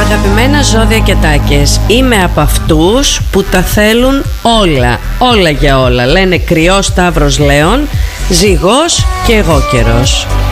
Αγαπημένα ζώδια και τάκες, είμαι από αυτούς που τα θέλουν όλα, όλα για όλα. Λένε Κρυός, Ταύρος, Λέων, Ζυγός και εγώ καιρός.